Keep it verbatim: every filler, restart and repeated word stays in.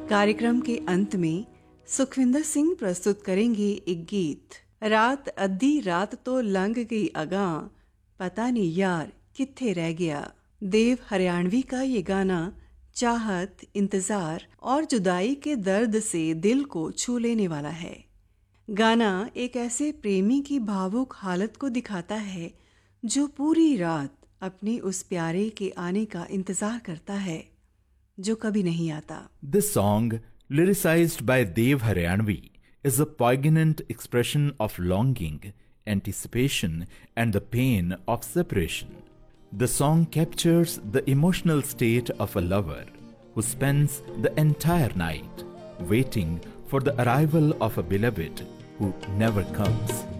कार्यक्रम के अंत में सुखविंदर सिंह प्रस्तुत करेंगे एक गीत। रात अद्धी रात तो लंघ गई अगां, पता नहीं यार कित्थे रह गया। देव हरियाणवी का ये गाना चाहत, इंतजार और जुदाई के दर्द से दिल को छू लेने वाला है। गाना एक ऐसे प्रेमी की भावुक हालत को दिखाता है जो पूरी रात अपने उस प्यारे के आने का इंतजार करता है जो कभी नहीं आता। This song, lyricized by Dev Haryanvi, is a poignant expression of longing, anticipation, and the pain of separation. The song captures the emotional state of a lover who spends the entire night waiting for the arrival of a beloved who never comes.